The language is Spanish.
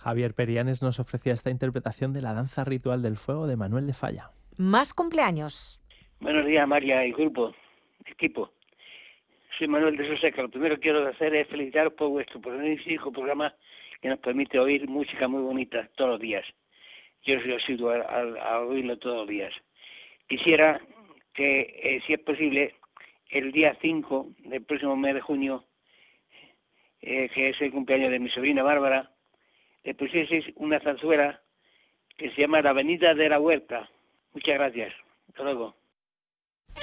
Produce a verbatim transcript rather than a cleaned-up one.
Javier Perianes nos ofrecía esta interpretación de la danza ritual del fuego de Manuel de Falla. Más cumpleaños. Buenos días, María y grupo, equipo. Soy Manuel de Soseca. Lo primero que quiero hacer es felicitaros por vuestro magnífico programa que nos permite oír música muy bonita todos los días. Yo soy asiduo a, a, a oírlo todos los días. Quisiera que, eh, si es posible, el día cinco del próximo mes de junio, eh, que es el cumpleaños de mi sobrina Bárbara, le pusieseis una zarzuela que se llama La Avenida de la Huerta. Muchas gracias. Hasta luego.